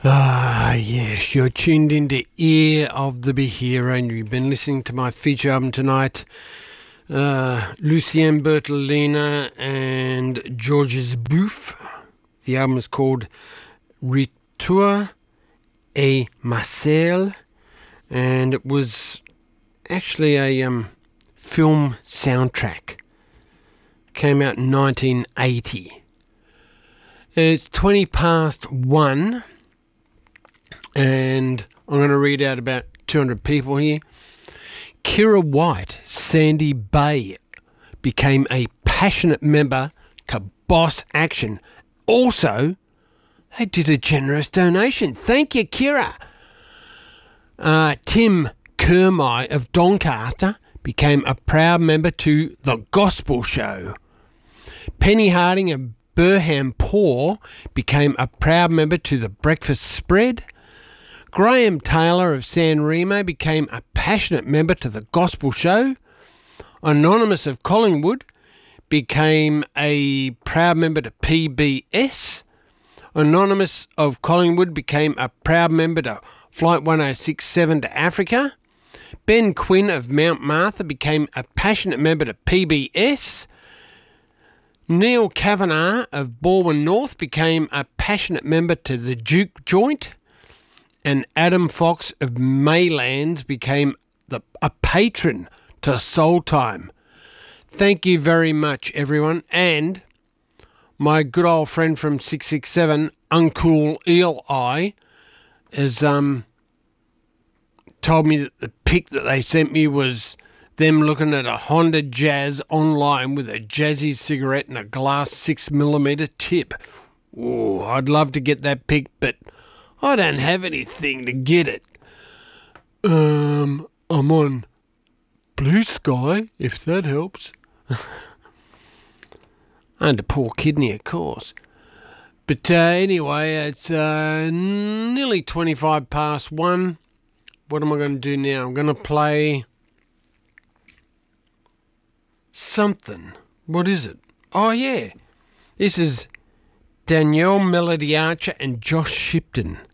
Ah, yes, you're tuned into Ear of the Big Hero, and you've been listening to my feature album tonight, Lucien Bertolina and Georges Bouffe. The album is called Retour et Marcel, and it was actually a film soundtrack. Came out in 1980. It's 20 past 1. And I'm going to read out about 200 people here. Kira White, Sandy Bay, became a passionate member to Boss Action. Also, they did a generous donation. Thank you, Kira. Tim Kermai of Doncaster became a proud member to The Gospel Show. Penny Harding of Burhampore became a proud member to The Breakfast Spread. Graham Taylor of San Remo became a passionate member to The Gospel Show. Anonymous of Collingwood became a proud member to PBS. Anonymous of Collingwood became a proud member to Flight 1067 to Africa. Ben Quinn of Mount Martha became a passionate member to PBS. Neil Kavanagh of Balwyn North became a passionate member to the Duke Joint. And Adam Fox of Maylands became a patron to Soul Time. Thank you very much, everyone. And my good old friend from 667, Uncle Eli, has told me that the pic that they sent me was them looking at a Honda Jazz online with a Jazzy cigarette and a glass 6mm tip. Ooh, I'd love to get that pic, but I don't have anything to get it. I'm on Blue Sky, if that helps. And a poor kidney, of course. But anyway, it's nearly 25 past 1. What am I going to do now? I'm going to play something. What is it? Oh, yeah. This is Danielle Melody Archer and Josh Shipton.